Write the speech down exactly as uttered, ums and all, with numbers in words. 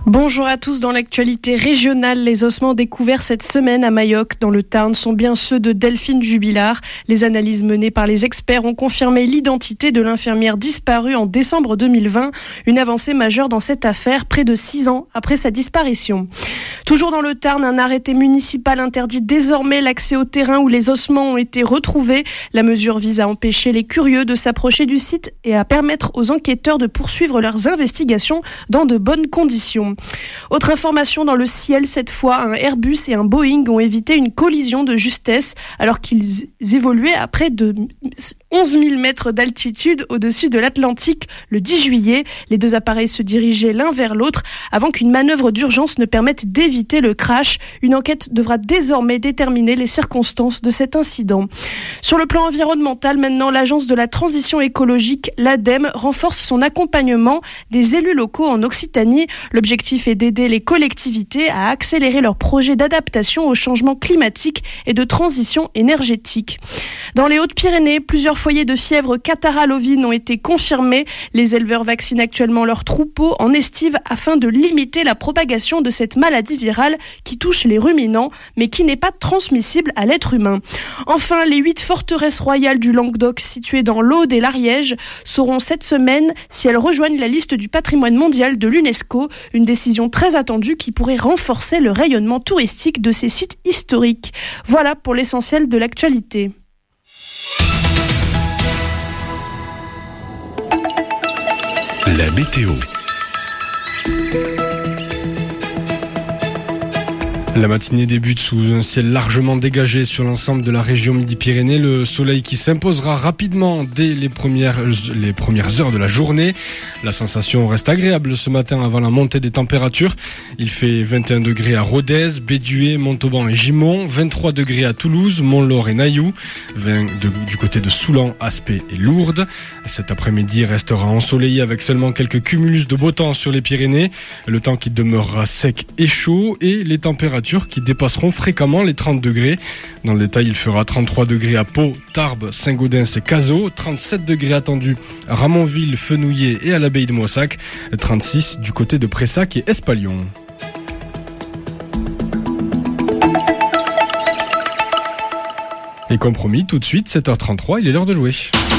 Bonjour à tous. Dans l'actualité régionale, les ossements découverts cette semaine à Mayoc, dans le Tarn, sont bien ceux de Delphine Jubilard. Les analyses menées par les experts ont confirmé l'identité de l'infirmière disparue en décembre deux mille vingt. Une avancée majeure dans cette affaire, près de six ans après sa disparition. Toujours dans le Tarn, un arrêté municipal interdit désormais l'accès au terrain où les ossements ont été retrouvés. La mesure vise à empêcher les curieux de s'approcher du site et à permettre aux enquêteurs de poursuivre leurs investigations dans de bonnes conditions. Autre information dans le ciel, cette fois, un Airbus et un Boeing ont évité une collision de justesse alors qu'ils évoluaient à près de onze mille mètres d'altitude au-dessus de l'Atlantique le dix juillet. Les deux appareils se dirigeaient l'un vers l'autre avant qu'une manœuvre d'urgence ne permette d'éviter le crash. Une enquête devra désormais déterminer les circonstances de cet incident. Sur le plan environnemental, maintenant, l'Agence de la transition écologique, l'ADEME, renforce son accompagnement des élus locaux en Occitanie. L'objectif est d'aider les collectivités à accélérer leurs projets d'adaptation au changement climatique et de transition énergétique. Dans les Hautes-Pyrénées, plusieurs foyers de fièvre catarrhale ovine ont été confirmés. Les éleveurs vaccinent actuellement leurs troupeaux en estive afin de limiter la propagation de cette maladie virale qui touche les ruminants, mais qui n'est pas transmissible à l'être humain. Enfin, les huit forteresses royales du Languedoc situées dans l'Aude et l'Ariège sauront cette semaine si elles rejoignent la liste du patrimoine mondial de l'UNESCO, une décision très attendue qui pourrait renforcer le rayonnement touristique de ces sites historiques. Voilà pour l'essentiel de l'actualité. La météo. La matinée débute sous un ciel largement dégagé sur l'ensemble de la région Midi-Pyrénées. Le soleil qui s'imposera rapidement dès les premières, les premières heures de la journée. La sensation reste agréable ce matin avant la montée des températures. Il fait vingt et un degrés à Rodez, Béduet, Montauban et Gimont, vingt-trois degrés à Toulouse, Mont-Laur et Nailloux, vingt de, du côté de Soulan, Aspet et Lourdes. Cet après-midi restera ensoleillé avec seulement quelques cumulus de beau temps sur les Pyrénées. Le temps qui demeurera sec et chaud et les températures qui dépasseront fréquemment les trente degrés. Dans le détail, il fera trente-trois degrés à Pau, Tarbes, Saint-Gaudens et Cazaux, trente-sept degrés attendus à Ramonville, Fenouillet et à l'abbaye de Moissac, trente-six du côté de Pressac et Espalion. Et comme promis, tout de suite, sept heures trente-trois, il est l'heure de jouer.